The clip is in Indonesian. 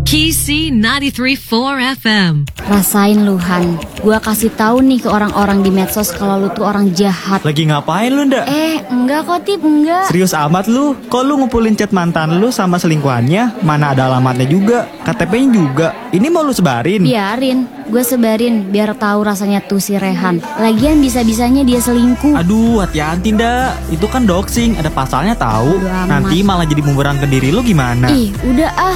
KC 93.4 FM. Rasain lu Han, gua kasih tahu nih ke orang-orang di medsos kalau lu tuh orang jahat. Lagi ngapain lu, Ndak? Enggak kok Tip, enggak. Serius amat lu? Kok lu ngumpulin chat mantan lu sama selingkuhannya? Mana ada alamatnya juga, KTP-nya juga. Ini mau lu sebarin? Biarin, gue sebarin biar tahu rasanya tuh si Rehan. Lagian bisa-bisanya dia selingkuh. Aduh, hati-hati Ndak. Itu kan doxing, ada pasalnya tahu. Aduh, amat. Nanti malah jadi bumerang ke diri lu gimana? Ih, udah ah.